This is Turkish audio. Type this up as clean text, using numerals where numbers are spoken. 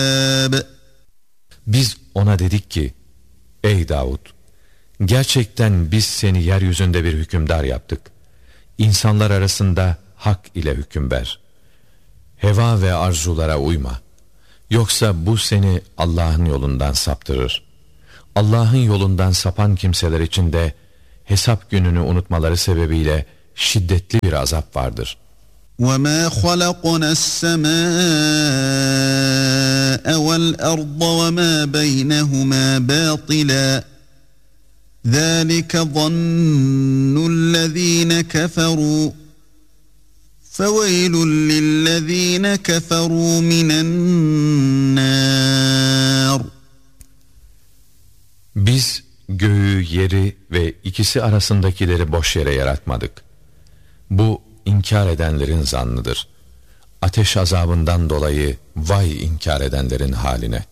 Biz ona dedik ki, ey Davud, gerçekten biz seni yeryüzünde bir hükümdar yaptık. İnsanlar arasında hak ile hüküm ver. Heva ve arzulara uyma. Yoksa bu seni Allah'ın yolundan saptırır. Allah'ın yolundan sapan kimseler için de hesap gününü unutmaları sebebiyle şiddetli bir azap vardır. وَمَا خَلَقْنَا السَّمَاءَ وَالْأَرْضَ وَمَا بَيْنَهُمَا بَاطِلًا ذَلِكَ ظَنُّ الَّذ۪ينَ كَفَرُوا فَوَيْلٌ لِلَّذ۪ينَ كَفَرُوا مِنَ النَّارِ. Biz göğü, yeri ve ikisi arasındakileri boş yere yaratmadık. Bu inkar edenlerin zannıdır. Ateş azabından dolayı vay inkar edenlerin haline.